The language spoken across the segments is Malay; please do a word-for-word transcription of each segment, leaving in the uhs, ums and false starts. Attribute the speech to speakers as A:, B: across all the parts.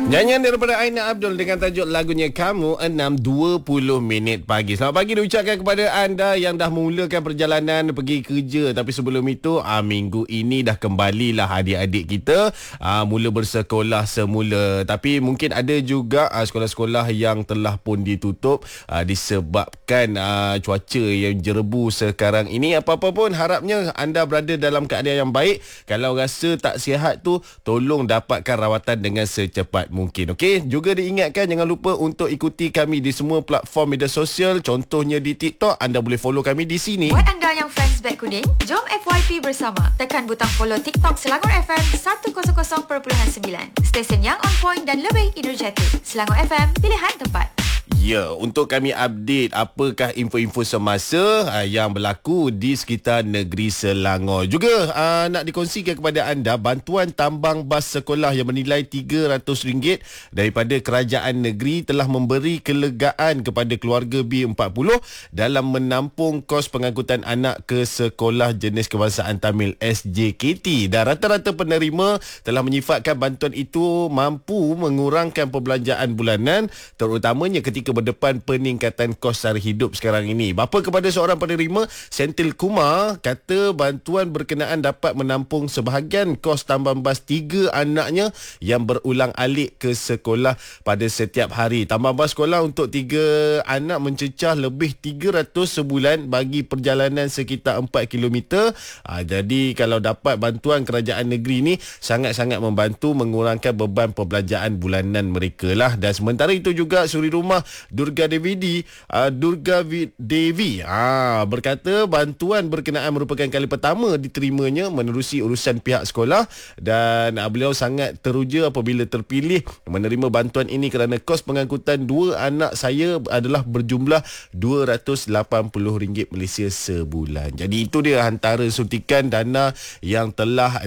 A: Nyanyian daripada Aina Abdul dengan tajuk lagunya Kamu enam dua puluh minit pagi. Selamat pagi diucapkan kepada anda yang dah memulakan perjalanan pergi kerja. Tapi sebelum itu, ah, minggu ini dah kembalilah adik-adik kita ah, mula bersekolah semula. Tapi mungkin ada juga ah, sekolah-sekolah yang telah pun ditutup ah, disebabkan ah, cuaca yang jerebu sekarang ini. Apa-apa pun harapnya anda berada dalam keadaan yang baik. Kalau rasa tak sihat tu, tolong dapatkan rawatan dengan secepat mungkin. Okey, juga diingatkan jangan lupa untuk ikuti kami di semua platform media sosial. Contohnya di TikTok, anda boleh follow kami di sini.
B: Buat anda yang fans Beg Kuning, jom F Y P bersama. Tekan butang follow TikTok Selangor F M seratus perpuluhan sembilan. Stesen yang on point dan lebih energetik. Selangor F M, pilihan tempat.
A: Ya, untuk kami update apakah info-info semasa uh, yang berlaku di sekitar negeri Selangor. Juga uh, nak dikongsikan kepada anda bantuan tambang bas sekolah yang bernilai tiga ratus ringgit daripada kerajaan negeri telah memberi kelegaan kepada keluarga B empat puluh dalam menampung kos pengangkutan anak ke sekolah jenis kebangsaan Tamil S J K T. Dan rata-rata penerima telah menyifatkan bantuan itu mampu mengurangkan perbelanjaan bulanan, terutamanya ketika berdepan peningkatan kos sara hidup sekarang ini. Bapa kepada seorang penerima, Sentil Kumar, kata bantuan berkenaan dapat menampung sebahagian kos tambang bas tiga anaknya yang berulang alik ke sekolah pada setiap hari. Tambang bas sekolah untuk tiga anak mencecah lebih tiga ratus sebulan bagi perjalanan sekitar empat kilometer. Ha, jadi kalau dapat bantuan kerajaan negeri ni sangat-sangat membantu mengurangkan beban perbelanjaan bulanan mereka lah. Dan sementara itu juga suri rumah Durga Devi uh, Durga Devi uh, berkata bantuan berkenaan merupakan kali pertama diterimanya menerusi urusan pihak sekolah, dan uh, beliau sangat teruja apabila terpilih menerima bantuan ini kerana kos pengangkutan dua anak saya adalah berjumlah dua ratus lapan puluh ringgit Malaysia sebulan. Jadi itu dia antara suntikan dana yang telah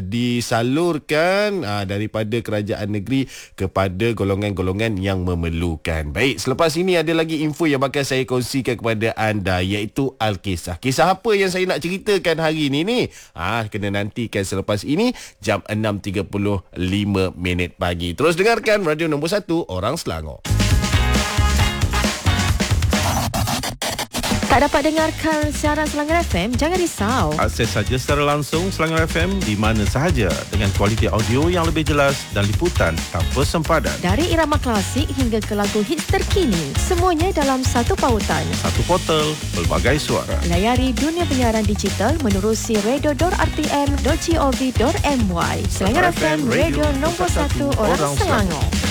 A: disalurkan uh, daripada kerajaan negeri kepada golongan-golongan yang memerlukan. Baik, selepas ini ada lagi info yang bakal saya kongsikan kepada anda, iaitu Alkisah. Kisah apa yang saya nak ceritakan hari ini ni? Ah, kena nantikan selepas ini jam enam tiga puluh lima minit pagi. Terus dengarkan radio nombor satu Orang Selangor.
C: Tak dapat dengarkan siaran Selangor F M? Jangan risau.
D: Akses saja secara langsung Selangor F M di mana sahaja dengan kualiti audio yang lebih jelas dan liputan tanpa sempadan.
C: Dari irama klasik hingga ke lagu hits terkini, semuanya dalam satu pautan.
D: Satu portal, pelbagai suara.
C: Layari dunia penyiaran digital menerusi radio dot r t m dot gov dot m y. Selangor F M, radio nombor satu Orang Selangor.